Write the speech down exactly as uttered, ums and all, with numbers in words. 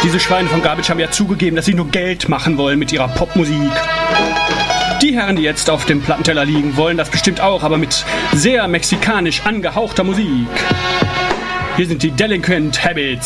Diese Schweine von Garbage haben ja zugegeben, dass sie nur Geld machen wollen mit ihrer Popmusik. Die Herren, die jetzt auf dem Plattenteller liegen, wollen das bestimmt auch, aber mit sehr mexikanisch angehauchter Musik. Hier sind die Delinquent Habits.